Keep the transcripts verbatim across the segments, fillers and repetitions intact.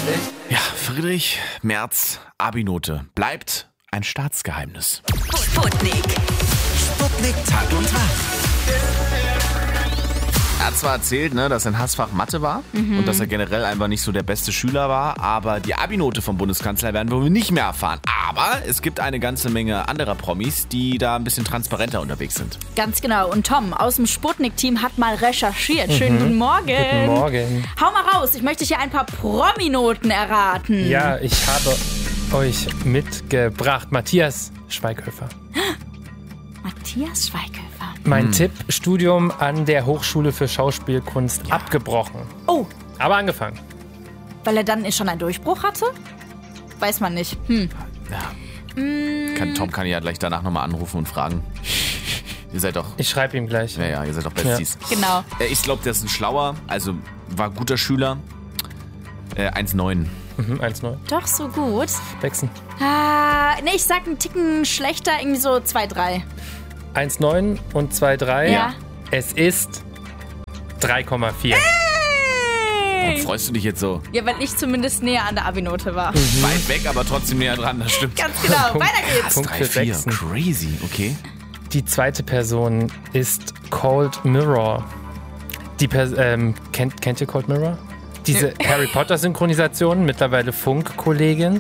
Ja, Friedrich Merz, Abi-Note bleibt ein Staatsgeheimnis. Sputnik. Sputnik Tag und Tag. Er hat zwar erzählt, ne, dass sein Hassfach Mathe war mhm. und dass er generell einfach nicht so der beste Schüler war, aber die Abi-Note vom Bundeskanzler werden wir wohl nicht mehr erfahren. Aber es gibt eine ganze Menge anderer Promis, die da ein bisschen transparenter unterwegs sind. Ganz genau. Und Tom aus dem Sputnik-Team hat mal recherchiert. Schönen Mhm. guten Morgen. Guten Morgen. Hau mal raus. Ich möchte hier ein paar Promi-Noten erraten. Ja, ich habe euch mitgebracht. Matthias Schweighöfer. Matthias Schweighöfer. Mein Hm. Tipp, Studium an der Hochschule für Schauspielkunst Ja. abgebrochen. Oh, Aber angefangen. weil er dann schon einen Durchbruch hatte? Weiß man nicht. Hm. Ja. Kann, Tom kann ich ja gleich danach nochmal anrufen und fragen. Ihr seid doch... Ich schreibe ihm gleich. Ja, ja, ihr seid doch Besties. Genau. Äh, Ich glaube, der ist ein schlauer, also war ein guter Schüler. Äh, eins Komma neun. Mhm, eins Komma neun. Doch, so gut. Wechseln. Ah, ne, ich sag einen Ticken schlechter, irgendwie so zwei drei. eins Komma neun und zwei Komma drei. Ja. Es ist drei Komma vier. Warum freust du dich jetzt so? Ja, weil ich zumindest näher an der Abi-Note war. Weit weg, aber trotzdem näher dran, das stimmt. Ganz genau. Weiter geht's. Punkt drei für vier, Sechsen. crazy, okay. Die zweite Person ist Cold Mirror. Die Pers- ähm, kennt, kennt ihr Cold Mirror? Diese Harry Potter Synchronisation, mittlerweile Funk-Kollegin.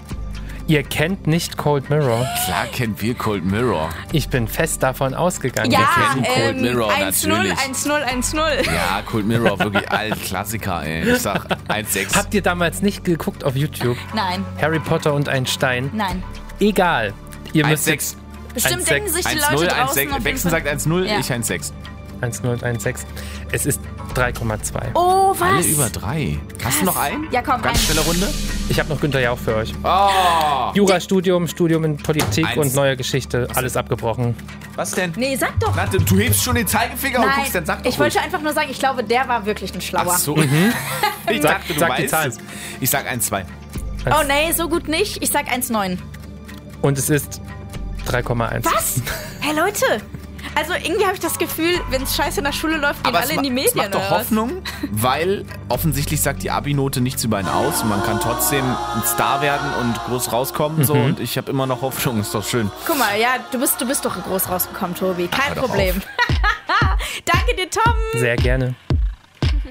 Ihr kennt nicht Cold Mirror. Klar kennen wir Cold Mirror. Ich bin fest davon ausgegangen. Ja, kennen Cold ähm, Mirror, eins null, natürlich. eins null, eins null. Ja, Cold Mirror, wirklich alt Klassiker, ey. Ich sag eins Komma sechs. Habt ihr damals nicht geguckt auf YouTube? Nein, Harry Potter und ein Stein? nein. Egal. Ihr eins müsst Komma sechs. Bestimmt eins denken sechs, sich die eins Leute null, eins draußen auf sechs. jeden Wechsel Fall. sagt eins null, Ja. ich eins Komma sechs. eins null eins sechs. Es ist drei Komma zwei. Oh, was? Alle über drei. Hast du noch einen? Ja, komm, Ganz einen. schnelle Runde. Ich habe noch Günther Jauch für euch. Oh! Jurastudium, Studium in Politik Eins. und neue Geschichte, alles abgebrochen. Was denn? Nee, sag doch. Na, du hebst schon den Zeigefinger und Nein, guckst, dann sag doch ich wollte ruhig. einfach nur sagen, ich glaube, der war wirklich ein Schlauer. Ach so. Ich Sag- dachte, du sag die weißt Zahl. es. Ich sag eins Komma zwei. Oh nee, so gut nicht. Ich sag eins Komma neun. Und es ist drei Komma eins. Was? Hey Leute, also irgendwie habe ich das Gefühl, wenn es scheiße in der Schule läuft, gehen Aber alle es, in die ma- Medien. es macht doch oder was? Hoffnung, weil offensichtlich sagt die Abi-Note nichts über einen aus und man kann trotzdem ein Star werden und groß rauskommen. So, und ich habe immer noch Hoffnung, ist doch schön. Guck mal, ja, du bist, du bist doch groß rausgekommen, Tobi. Kein hör doch Problem. Danke dir, Tom. Sehr gerne.